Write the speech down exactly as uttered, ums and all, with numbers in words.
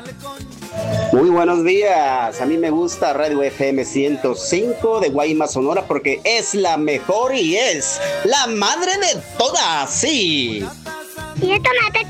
Muy buenos días. A mí me gusta Radio F M ciento cinco de Guaymas, Sonora, porque es la mejor y es la madre de todas, sí. Y el tomate